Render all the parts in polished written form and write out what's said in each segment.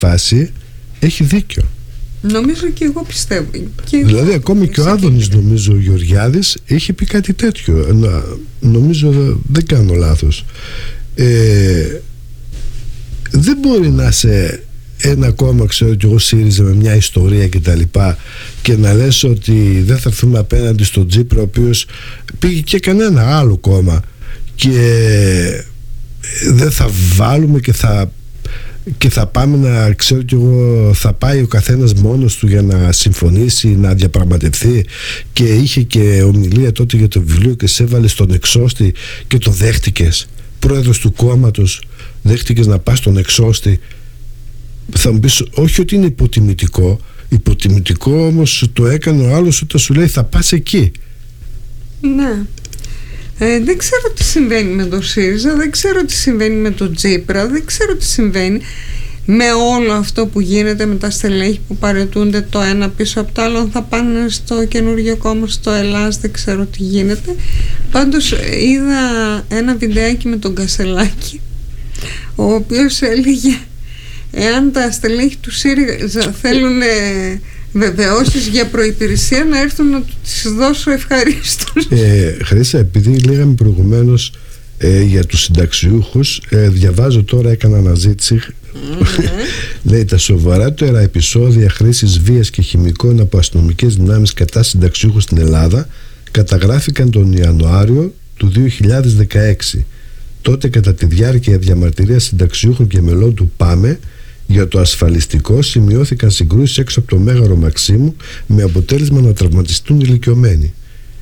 φάση έχει δίκιο. Νομίζω και εγώ πιστεύω. Δηλαδή ακόμη και ο Άδωνης, νομίζω, ο Γεωργιάδης είχε πει κάτι τέτοιο. Νομίζω, δεν κάνω λάθος. Δεν μπορεί να είσαι ένα κόμμα, ξέρω κι εγώ, ΣΥΡΙΖΑ, με μια ιστορία κτλ. Και να λες ότι δεν θα έρθουμε απέναντι στον Τσίπρα, ο οποίος πήγε και κανένα άλλο κόμμα, και δεν θα βάλουμε και θα πάμε να, ξέρω κι εγώ, θα πάει ο καθένας μόνος του για να συμφωνήσει, να διαπραγματευτεί, και είχε και ομιλία τότε για το βιβλίο και σε έβαλε στον εξώστη και το δέχτηκες. Πρόεδρος του κόμματος, δέχτηκες να πας στον εξώστη. Θα μου πεις, όχι ότι είναι υποτιμητικό όμως το έκανε ο άλλος όταν σου λέει θα πας εκεί. Ναι. Δεν ξέρω τι συμβαίνει με το ΣΥΡΙΖΑ, δεν ξέρω τι συμβαίνει με τον Τσίπρα, δεν ξέρω τι συμβαίνει με όλο αυτό που γίνεται, με τα στελέχη που παραιτούνται το ένα πίσω από το άλλο, θα πάνε στο καινούργιο κόμμα, στο Ελλάς, δεν ξέρω τι γίνεται. Πάντως είδα ένα βιντεάκι με τον Κασελάκη, ο οποίος έλεγε, εάν τα στελέχη του ΣΥΡΙΖΑ θέλουν βεβαιώσεις για προϋπηρεσία, να έρθουν να τις δώσω ευχαρίστως. Χρήσα, επειδή λέγαμε προηγουμένως για τους συνταξιούχους, διαβάζω τώρα, έκανα αναζήτηση. Λέει, τα σοβαρά τώρα επεισόδια χρήσης βίας και χημικών από αστυνομικές δυνάμεις κατά συνταξιούχους στην Ελλάδα καταγράφηκαν τον Ιανουάριο του 2016. Τότε, κατά τη διάρκεια διαμαρτυρίας συνταξιούχων και μελών του ΠΑΜΕ για το ασφαλιστικό, σημειώθηκαν συγκρούσεις έξω από το Μέγαρο Μαξίμου, με αποτέλεσμα να τραυματιστούν ηλικιωμένοι.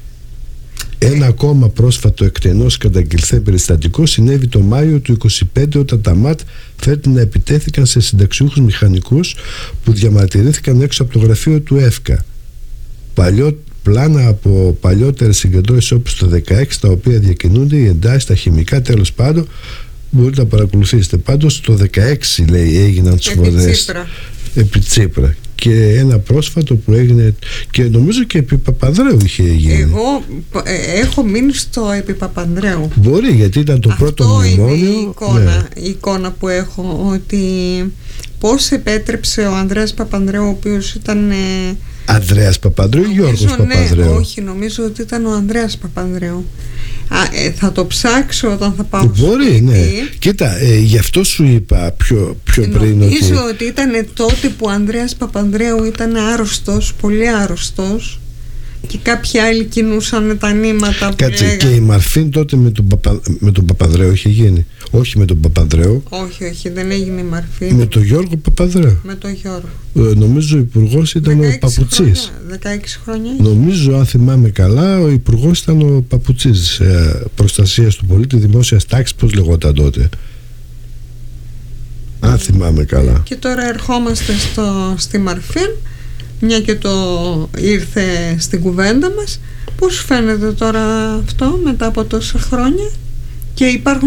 Ένα ακόμα πρόσφατο εκτενώς καταγγελθέν περιστατικό συνέβη το Μάιο του 2025, όταν τα ΜΑΤ φέρεται να επιτέθηκαν σε συνταξιούχους μηχανικούς που διαμαρτυρήθηκαν έξω από το γραφείο του ΕΦΚΑ. Πλάνα από παλιότερες συγκεντρώσεις όπως το 2016, τα οποία διακινούνται, οι εντάσεις, τα χημικά, τέλος πάντων. Μπορείτε να παρακολουθήσετε. Πάντως το 2016, λέει, έγιναν σφοδρές επί Τσίπρα. Και ένα πρόσφατο που έγινε, και νομίζω και επί Παπανδρέου είχε γίνει. Εγώ έχω μείνει στο επί Παπανδρέου. Μπορεί, γιατί ήταν το πρώτο μνημόνιο. Είναι η εικόνα που έχω, ότι πώς επέτρεψε ο Ανδρέας Παπανδρέου, ο οποίος ήταν... Ανδρέας Παπανδρέου ή Γιώργος Παπανδρέου? Όχι, νομίζω ότι ήταν ο Ανδρέας Παπανδρέου. Θα το ψάξω όταν θα πάω στο σπίτι. Μπορεί, ναι. Κοίτα, γι' αυτό σου είπα πιο πριν. Νομίζω ότι ήταν τότε που ο Ανδρέας Παπανδρέου ήταν άρρωστος, πολύ άρρωστος, και κάποιοι άλλοι κινούσαν τα νήματα. Κάτσε, και η Μαρφίν τότε με τον Παπανδρέου είχε γίνει? Όχι με τον Παπανδρέου. Όχι, δεν έγινε η Μαρφίν. Με τον Γιώργο Παπανδρέου. Με τον Γιώργο. Νομίζω ο υπουργός ήταν ο Παπουτσής. 16 χρόνια. Νομίζω, αν θυμάμαι καλά, ο υπουργός ήταν ο Παπουτσής, προστασίας του πολίτη, δημόσιας τάξης, πώς λεγόταν τότε, αν θυμάμαι καλά. Και τώρα ερχόμαστε στη Μαρφίν, μια και το ήρθε στην κουβέντα μας. Πώς φαίνεται τώρα αυτό μετά από τόσα χρόνια? Και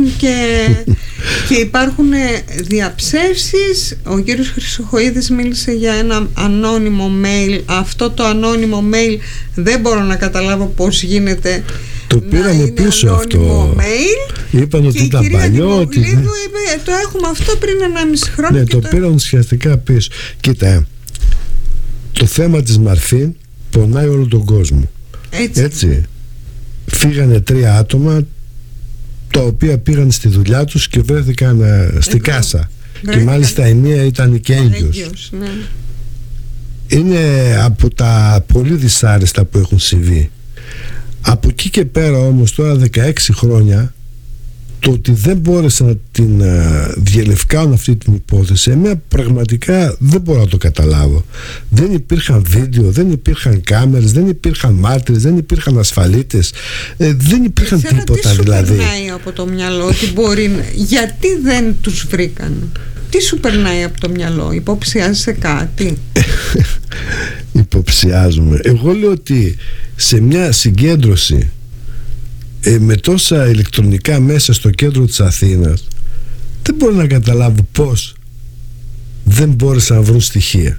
υπάρχουν διαψεύσεις. Ο κύριος Χρυσοχοΐδης μίλησε για ένα ανώνυμο mail. Αυτό το ανώνυμο mail δεν μπορώ να καταλάβω πώς γίνεται. Το πήρανε πίσω αυτό. Mail. Είπαν ότι ήταν παλιό. Ότι είπε, το έχουμε αυτό πριν 1,5 χρόνο. Ναι, το πήραν ουσιαστικά πίσω. Κοίτα, το θέμα της Μαρφίν πονάει όλο τον κόσμο. Έτσι. Φύγανε 3 άτομα, τα οποία πήγαν στη δουλειά τους και βρέθηκαν στην κάσα. Και μάλιστα η μία ήταν και έγκυος. Ναι. Είναι από τα πολύ δυσάρεστα που έχουν συμβεί. Από εκεί και πέρα όμως, τώρα 16 χρόνια, το ότι δεν μπόρεσαν να την διελευκάνουν αυτή την υπόθεση, εμένα πραγματικά δεν μπορώ να το καταλάβω. Δεν υπήρχαν βίντεο, δεν υπήρχαν κάμερες, δεν υπήρχαν μάρτυρες, δεν υπήρχαν ασφαλίτες, δεν υπήρχαν τίποτα. Τι σου δηλαδή περνάει από το μυαλό ότι γιατί δεν τους βρήκαν? Τι σου περνάει από το μυαλό? Υποψιάζεσαι κάτι? Υποψιάζουμε. Εγώ λέω ότι σε μια συγκέντρωση με τόσα ηλεκτρονικά μέσα στο κέντρο της Αθήνας, δεν μπορώ να καταλάβω πώς δεν μπόρεσαν να βρουν στοιχεία.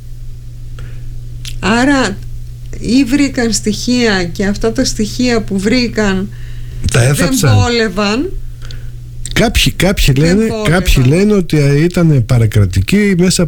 Άρα ή βρήκαν στοιχεία και αυτά τα στοιχεία που βρήκαν δεν βόλευαν. Κάποιοι λένε ότι ήταν παρακρατικοί μέσα